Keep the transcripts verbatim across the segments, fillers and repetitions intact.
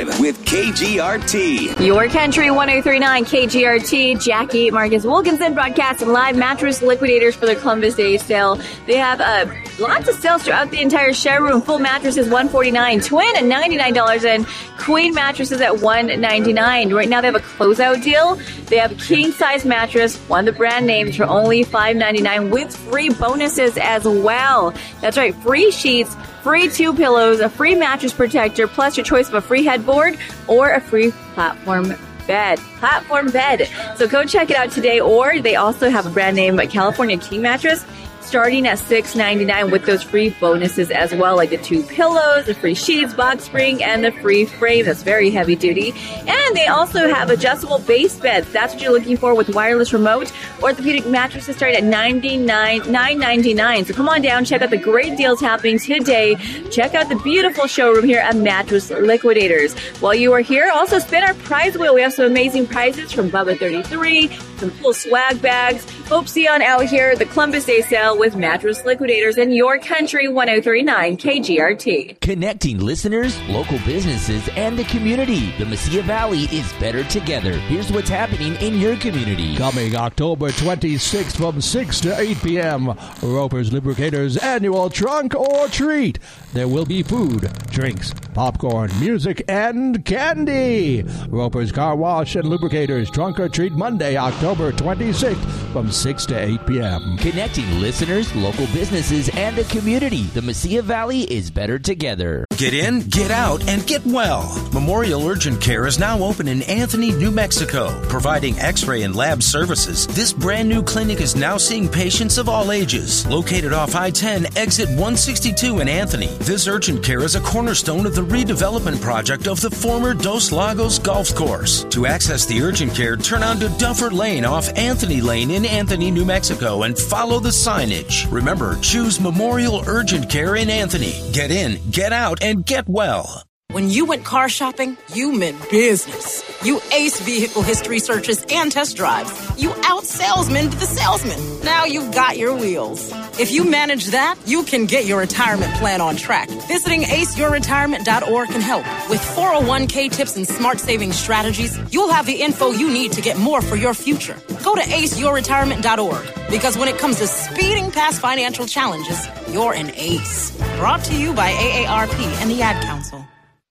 Live with K G R T. Your Country one oh three point nine K G R T. Jackie Marcus Wilkinson broadcasting live. Mattress Liquidators for their Columbus Day sale. They have uh, lots of sales throughout the entire showroom. Full mattresses one forty-nine, twin at ninety-nine dollars, and queen mattresses at one ninety-nine. Right now they have a closeout deal. They have a king size mattress, one of the brand names, for only five ninety-nine with free bonuses as well. That's right, free sheets, free two pillows, a free mattress protector, plus your choice of a free headboard or a free platform bed. Platform bed. So go check it out today. Or they also have a brand name California King mattress starting at six ninety-nine with those free bonuses as well, like the two pillows, the free sheets, box spring, and the free frame. That's very heavy duty. And they also have adjustable base beds. That's what you're looking for with wireless remote. Orthopedic mattresses start at ninety-nine nine ninety-nine. So come on down, check out the great deals happening today. Check out the beautiful showroom here at Mattress Liquidators. While you are here, also spin our prize wheel. We have some amazing prizes from Bubba thirty-three, some cool swag bags. Hope see you on out here, the Columbus Day sale with Mattress Liquidators in Your Country one oh three point nine K G R T. Connecting listeners, local businesses, and the community. The Mesilla Valley is better together. Here's what's happening in your community. Coming October twenty-sixth from six to eight p.m. Roper's Lubricators annual Trunk or Treat. There will be food, drinks, popcorn, music, and candy. Roper's Car Wash and Lubricators Trunk or Treat Monday, October twenty-sixth from six to eight p.m. Connecting listeners, local businesses, and the community. The Mesilla Valley is better together. Get in, get out, and get well. Memorial Urgent Care is now open in Anthony, New Mexico, providing x-ray and lab services. This brand new clinic is now seeing patients of all ages. Located off I ten, exit one sixty-two in Anthony, this urgent care is a cornerstone of the redevelopment project of the former Dos Lagos Golf Course. To access the urgent care, turn onto Duffer Lane off Anthony Lane in Anthony, New Mexico, and follow the signage. Remember, choose Memorial Urgent Care in Anthony. Get in, get out, and get well. When you went car shopping, you meant business. You aced vehicle history searches and test drives. You out-salesmaned the salesman. Now you've got your wheels. If you manage that, you can get your retirement plan on track. Visiting ace your retirement dot org can help. With four oh one k tips and smart saving strategies, you'll have the info you need to get more for your future. Go to ace your retirement dot org, because when it comes to speeding past financial challenges, you're an ace. Brought to you by A A R P and the Ad Council.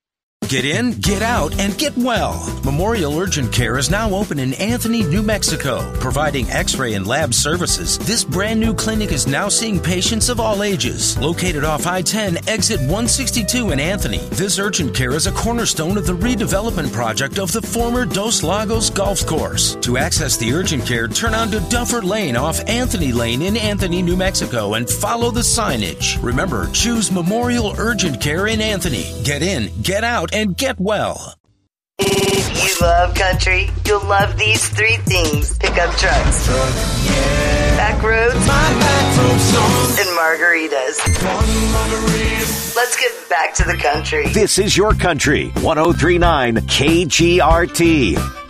Get in, get out, and get well. Memorial Urgent Care is now open in Anthony, New Mexico, providing x-ray and lab services. This brand new clinic is now seeing patients of all ages. Located off I ten, exit one sixty-two in Anthony, this urgent care is a cornerstone of the redevelopment project of the former Dos Lagos Golf Course. To access the urgent care, turn onto Duffer Lane off Anthony Lane in Anthony, New Mexico, and follow the signage. Remember, choose Memorial Urgent Care in Anthony. Get in, get out, and get well. If you love country, you'll love these three things: pickup trucks, Truck, yeah. back roads, My back and margaritas. margaritas. Let's get back to the country. This is Your Country one oh three point nine K G R T.